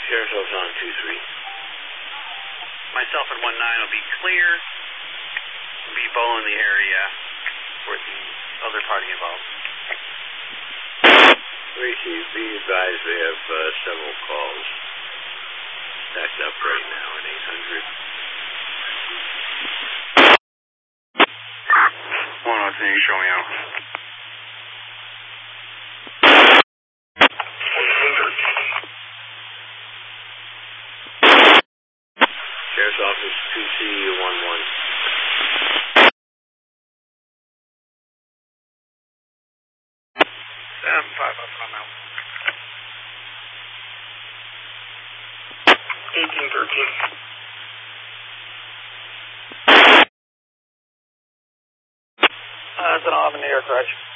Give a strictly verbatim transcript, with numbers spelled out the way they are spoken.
Sheriff's Office on two three. Myself and one nine will be clear. We'll be bowling the area for the other party involved. Tracy, be advised we have uh, several calls stacked up right now at eight hundred. one oh, can you show me out? Sheriff's Office two C one one. seven five up from out. eighteen thirteen. Uh, it's an off in the air crash.